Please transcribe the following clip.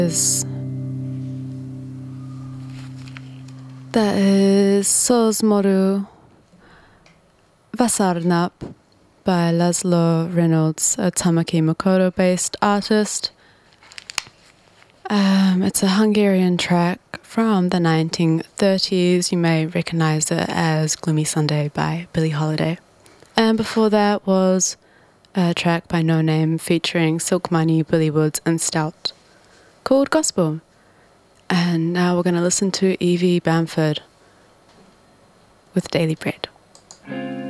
That is Sos Moru Vasarnap by Laszlo Reynolds, a Tamaki Makoto-based artist. It's a Hungarian track from the 1930s. You may recognize it as Gloomy Sunday by Billie Holiday. And before that was a track by No Name featuring Silk Money, Billy Woods and Stout called Gospel. And now we're going to listen to Evie Bamford with Daily Bread.